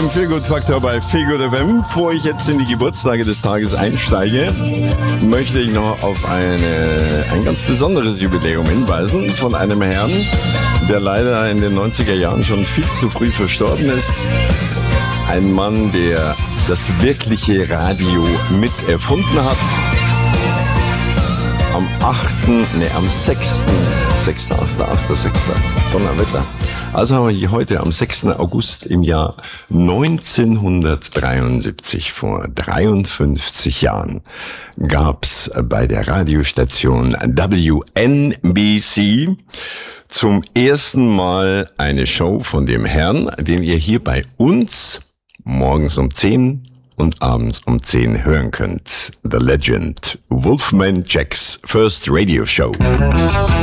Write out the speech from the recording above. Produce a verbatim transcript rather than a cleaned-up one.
zum Feelgood-Faktor bei Feelgood F M. Bevor ich jetzt in die Geburtstage des Tages einsteige, möchte ich noch auf eine, ein ganz besonderes Jubiläum hinweisen von einem Herrn, der leider in den neunziger Jahren schon viel zu früh verstorben ist. Ein Mann, der das wirkliche Radio mit erfunden hat. Am achten, ne, am sechsten, sechster, achter, achter, sechster Donnerwetter. Also haben wir hier heute am sechsten August im Jahr neunzehnhundertdreiundsiebzig, vor dreiundfünfzig Jahren, gab's bei der Radiostation W N B C zum ersten Mal eine Show von dem Herrn, den ihr hier bei uns morgens um zehn und abends um zehn hören könnt. The Legend, Wolfman Jack's First Radio Show.